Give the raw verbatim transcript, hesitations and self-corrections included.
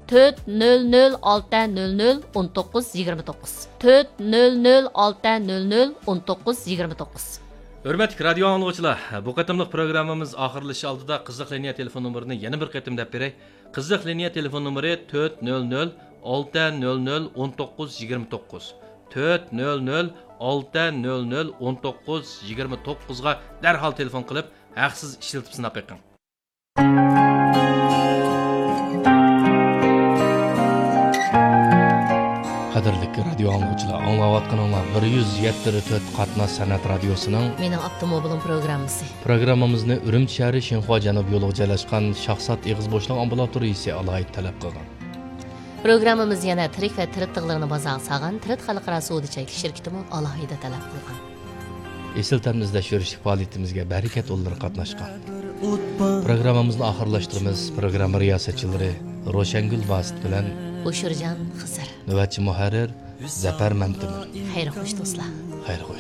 to'rt nol nol olti nol nol o'n to'qqiz yigirma to'qqiz to'rt nol nol olti nol nol o'n to'qqiz yigirma to'qqiz. Hörmətli radio anlıqçılar, bu qatımlıq proqramımız axırlışı aldıda Qızıq liniya telefon nömrünü yeni bir qatım dep berək. Qızıq liniya telefon nömrü to'rt nol nol olti nol nol o'n to'qqiz yigirma to'qqiz to'rt nol nol olti nol nol o'n to'qqiz yigirma to'qqiz ga dərhal telefon qilib, haqsız işiltib sınab beqing. Qadrli radio anlıqçılar, anlayatqanlar bir yuz yetmiş to'rt qatnash san'at radiosuning Mening avtomobilim programmasi. Programmamizni Urumchi shahri Shinxo janub yo'liga joylashgan Shahsat Eg'iz bo'shliq ambulatoriyasi alohida talab qilgan. Programmamiz yana tirik va tirik tig'larni bazaga salgan Tirik xalqaro savdo cheklik shirkatimi alohida talab qilgan. Esil tamni izlash yurishlik faoliyatimizga barakat o'ldir qatnashgan. Programmamizni oxirlashtiramiz. Program riyosatchilari Roshangul Vasit bilan O'shirjon Xizr. Navbatchi muharrir Zafar Mantimur. Xayr xo'sh do'stlar. Xayr xo'sh.